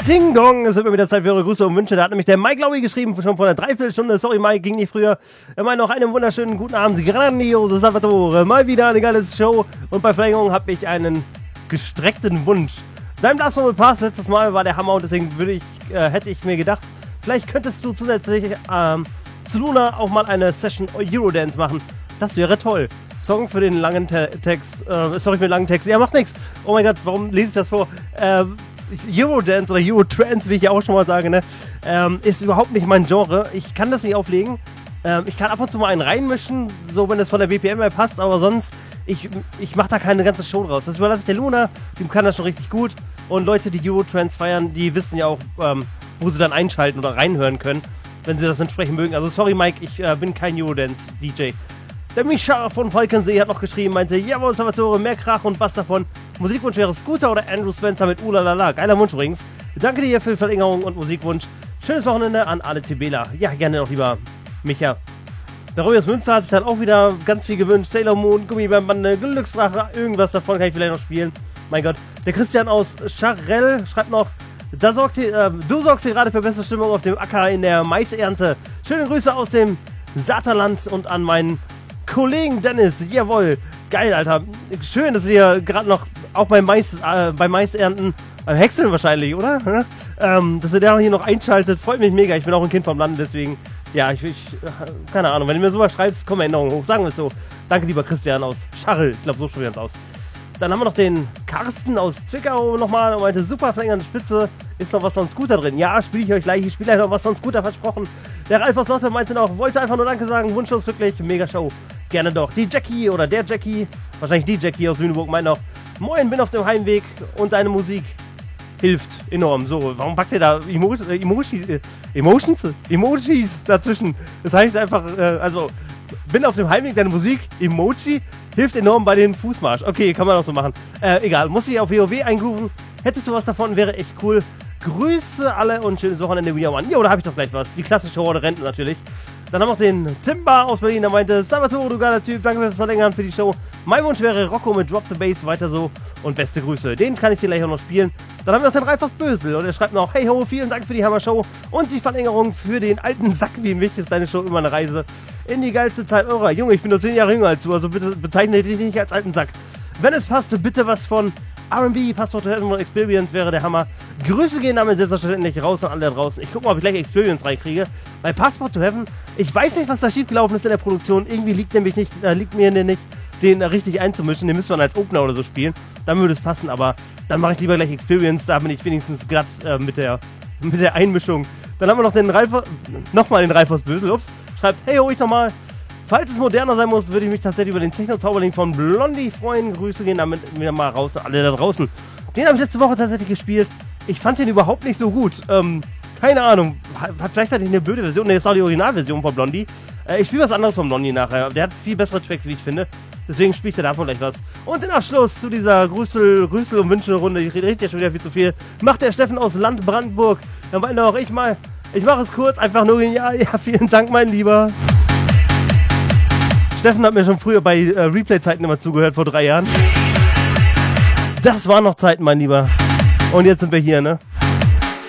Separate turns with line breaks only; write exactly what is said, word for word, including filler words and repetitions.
Ding Dong, es wird mir wieder Zeit für eure Grüße und Wünsche. Da hat nämlich der Mike Laui geschrieben, schon vor einer Dreiviertelstunde. Sorry Mike, ging nicht früher. Er meint noch einen wunderschönen guten Abend. Grandiose Salvatore, mal wieder eine geile Show. Und bei Verlängerung habe ich einen gestreckten Wunsch. Dein Last One Pass letztes Mal war der Hammer und deswegen würde ich, äh, hätte ich mir gedacht, vielleicht könntest du zusätzlich ähm, zu Luna auch mal eine Session Eurodance machen. Das wäre toll. Song für den langen Te- Text, äh, sorry für den langen Text. Ja, macht nichts. Oh mein Gott, warum lese ich das vor? Ähm, Eurodance oder Eurotrance, wie ich ja auch schon mal sage, ne, ähm, ist überhaupt nicht mein Genre. Ich kann das nicht auflegen. Ähm, ich kann ab und zu mal einen reinmischen, so wenn es von der B P M her passt, aber sonst, ich, ich mache da keine ganze Show draus. Das überlasse ich der Luna, die kann das schon richtig gut. Und Leute, die Eurotrance feiern, die wissen ja auch, ähm, wo sie dann einschalten oder reinhören können, wenn sie das entsprechend mögen. Also sorry Mike, ich äh, bin kein Eurodance-D J. Der Mischa von Falkensee hat noch geschrieben, meinte, jawohl Salvatore, mehr Krach und was davon. Musikwunsch wäre Scooter oder Andrew Spencer mit Ulalala. Geiler Wunsch übrigens. Danke dir für die Verlängerung und Musikwunsch. Schönes Wochenende an alle Tibela. Ja, gerne noch lieber Micha. Der Robius Münzer hat sich dann auch wieder ganz viel gewünscht. Sailor Moon, Gummibandbande, Glücksdrache, irgendwas davon kann ich vielleicht noch spielen. Mein Gott. Der Christian aus Charell schreibt noch, da sorgt die, äh, du sorgst hier gerade für bessere Stimmung auf dem Acker in der Maisernte. Schöne Grüße aus dem Saterland und an meinen Kollegen Dennis. Jawohl. Geil, Alter. Schön, dass ihr gerade noch auch beim Mais, äh, beim Maisernten, beim Häckseln wahrscheinlich, oder? ähm, dass ihr da hier noch einschaltet. Freut mich mega. Ich bin auch ein Kind vom Lande, deswegen, ja, ich, ich keine Ahnung. Wenn du mir sowas schreibst, kommen Erinnerungen hoch. Sagen wir es so. Danke, lieber Christian aus Scharrel. Ich glaube, so spricht es aus. Dann haben wir noch den Carsten aus Zwickau nochmal und meinte, super verlängernde Spitze, ist noch was von Scooter drin. Ja, spiele ich euch gleich, ich spiele gleich noch was von Scooter, versprochen. Der Ralf aus Lotte meinte noch, wollte einfach nur Danke sagen, wunschlos glücklich, mega Show. Gerne doch. Die Jackie oder der Jackie, wahrscheinlich die Jackie aus Lüneburg, meint noch, moin, bin auf dem Heimweg und deine Musik hilft enorm. So, warum packt ihr da Emo- äh, Emojis, äh, Emotions, Emojis dazwischen? Das heißt einfach, äh, also, bin auf dem Heimweg, deine Musik, Emoji, hilft enorm bei den Fußmarsch. Okay, kann man auch so machen. Äh, egal, muss ich auf WoW eingrooven. Hättest du was davon, wäre echt cool. Grüße alle und schönes Wochenende wieder an. Jo, da habe ich doch gleich was. Die klassische Horde Renten natürlich. Dann haben wir noch den Timba aus Berlin, der meinte, Salvatore, du geiler Typ, danke fürs Verlängern für die Show. Mein Wunsch wäre Rocco mit Drop the Bass, weiter so und beste Grüße. Den kann ich dir gleich auch noch spielen. Dann haben wir noch den Ralf aus Bösel und er schreibt noch, hey ho, vielen Dank für die Hammer-Show und die Verlängerung für den alten Sack wie mich. Ist deine Show immer eine Reise in die geilste Zeit eurer. Junge, ich bin nur zehn Jahre jünger als du, also bitte bezeichne dich nicht als alten Sack. Wenn es passt, bitte was von R and B, Passport to Heaven und Experience wäre der Hammer. Grüße gehen damit selbstverständlich raus an alle da draußen. Ich gucke mal, ob ich gleich Experience reinkriege. Bei Passport to Heaven, ich weiß nicht, was da schiefgelaufen ist in der Produktion. Irgendwie liegt nämlich nicht, äh, liegt mir nicht, den richtig einzumischen. Den müsste man als Opener oder so spielen. Dann würde es passen, aber dann mache ich lieber gleich Experience. Da bin ich wenigstens glatt äh, mit, der, mit der Einmischung. Dann haben wir noch den Ralf, nochmal den Ralf aus Bösel. Ups, schreibt, hey ho, ich nochmal. Falls es moderner sein muss, würde ich mich tatsächlich über den Techno-Zauberling von Blondie freuen. Grüße gehen damit wieder mal raus, alle da draußen. Den habe ich letzte Woche tatsächlich gespielt. Ich fand den überhaupt nicht so gut. Ähm, keine Ahnung. Hat, vielleicht hatte ich eine blöde Version. Ne, das ist auch die Originalversion von Blondie. Äh, ich spiele was anderes von Blondie nachher. Der hat viel bessere Tracks, wie ich finde. Deswegen spiele ich da davon gleich was. Und den Abschluss zu dieser Grüßel, Grüßel und Wünsche-Runde. Ich rede ja schon wieder viel zu viel. Macht der Steffen aus Land Brandenburg. Dann meinte auch ich mal, ich mache es kurz, einfach nur genial. Ja, vielen Dank, mein Lieber. Steffen hat mir schon früher bei äh, Replay-Zeiten immer zugehört, vor drei Jahren. Das waren noch Zeiten, mein Lieber. Und jetzt sind wir hier, ne?